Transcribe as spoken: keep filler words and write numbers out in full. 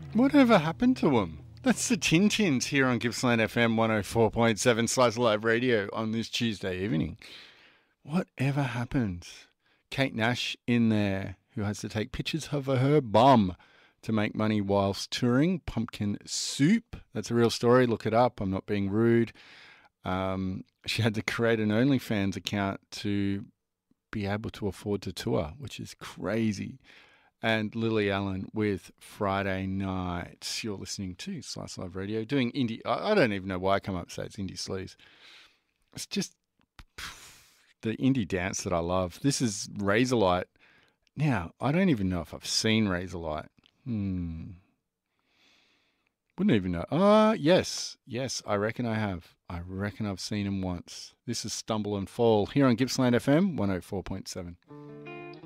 Whatever happened to them? That's the Tin Tins here on Gippsland F M one oh four point seven Slice of Life Radio on this Tuesday evening. Whatever happened? Kate Nash in there, who has to take pictures of her bum to make money whilst touring. Pumpkin Soup. That's a real story. Look it up. I'm not being rude. Um, she had to create an OnlyFans account to be able to afford to tour, which is crazy. And Lily Allen with Friday Night. You're listening to Slice Live Radio, doing indie. I, I don't even know why I come up and say it's indie sleaze. It's just the indie dance that I love. This is Razorlight. Now, I don't even know if I've seen Razorlight. Hmm. Wouldn't even know. Ah, uh, yes. Yes, I reckon I have. I reckon I've seen him once. This is Stumble and Fall here on Gippsland F M one oh four point seven.